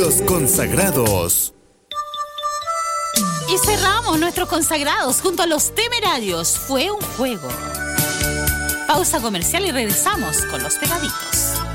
Los consagrados. Y cerramos nuestros consagrados junto a Los Temerarios. Fue un juego. Pausa comercial y regresamos con Los Pegaditos.